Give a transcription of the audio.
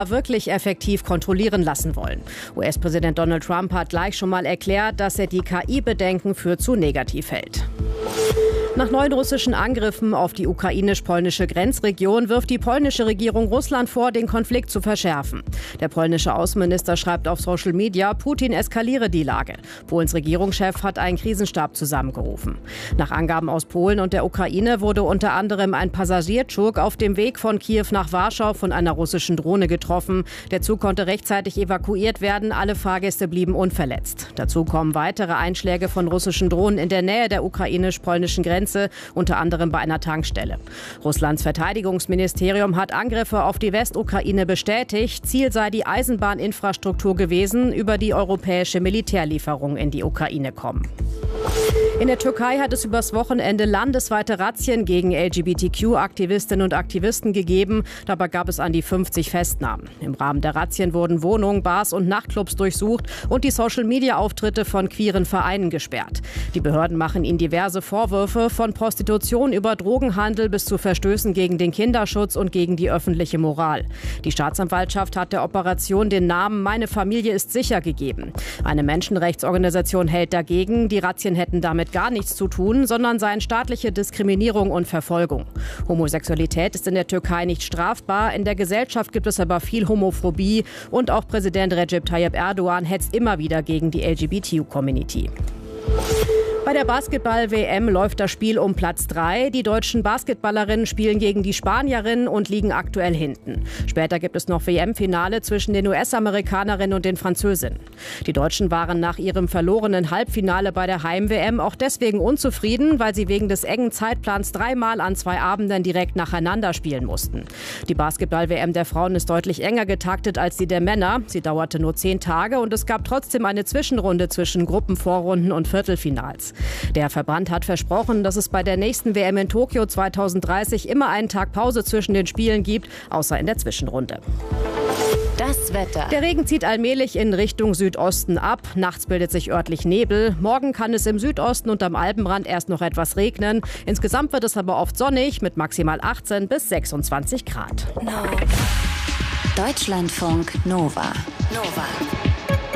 wirklich effektiv kontrollieren lassen wollen. US-Präsident Donald Trump hat gleich schon mal erklärt, dass er die KI-Bedenken für zu negativ hält. Nach neuen russischen Angriffen auf die ukrainisch-polnische Grenzregion wirft die polnische Regierung Russland vor, den Konflikt zu verschärfen. Der polnische Außenminister schreibt auf Social Media, Putin eskaliere die Lage. Polens Regierungschef hat einen Krisenstab zusammengerufen. Nach Angaben aus Polen und der Ukraine wurde unter anderem ein Passagierzug auf dem Weg von Kiew nach Warschau von einer russischen Drohne getroffen. Der Zug konnte rechtzeitig evakuiert werden, alle Fahrgäste blieben unverletzt. Dazu kommen weitere Einschläge von russischen Drohnen in der Nähe der ukrainisch-polnischen Grenze, unter anderem bei einer Tankstelle. Russlands Verteidigungsministerium hat Angriffe auf die Westukraine bestätigt. Ziel sei die Eisenbahninfrastruktur gewesen, über die europäische Militärlieferungen in die Ukraine kommen. In der Türkei hat es übers Wochenende landesweite Razzien gegen LGBTQ-Aktivistinnen und Aktivisten gegeben. Dabei gab es an die 50 Festnahmen. Im Rahmen der Razzien wurden Wohnungen, Bars und Nachtclubs durchsucht und die Social-Media-Auftritte von queeren Vereinen gesperrt. Die Behörden machen ihnen diverse Vorwürfe, von Prostitution über Drogenhandel bis zu Verstößen gegen den Kinderschutz und gegen die öffentliche Moral. Die Staatsanwaltschaft hat der Operation den Namen Meine Familie ist sicher gegeben. Eine Menschenrechtsorganisation hält dagegen, die Razzien hätten damit gar nichts zu tun, sondern seien staatliche Diskriminierung und Verfolgung. Homosexualität ist in der Türkei nicht strafbar, in der Gesellschaft gibt es aber viel Homophobie und auch Präsident Recep Tayyip Erdogan hetzt immer wieder gegen die LGBTQ-Community. Bei der Basketball-WM läuft das Spiel um Platz 3. Die deutschen Basketballerinnen spielen gegen die Spanierinnen und liegen aktuell hinten. Später gibt es noch WM-Finale zwischen den US-Amerikanerinnen und den Französinnen. Die Deutschen waren nach ihrem verlorenen Halbfinale bei der Heim-WM auch deswegen unzufrieden, weil sie wegen des engen Zeitplans 3-mal an 2 Abenden direkt nacheinander spielen mussten. Die Basketball-WM der Frauen ist deutlich enger getaktet als die der Männer. Sie dauerte nur 10 Tage und es gab trotzdem eine Zwischenrunde zwischen Gruppenvorrunden und Viertelfinals. Der Verband hat versprochen, dass es bei der nächsten WM in Tokio 2030 immer einen Tag Pause zwischen den Spielen gibt, außer in der Zwischenrunde. Das Wetter. Der Regen zieht allmählich in Richtung Südosten ab. Nachts bildet sich örtlich Nebel. Morgen kann es im Südosten und am Alpenrand erst noch etwas regnen. Insgesamt wird es aber oft sonnig mit maximal 18 bis 26 Grad. Deutschlandfunk Nova.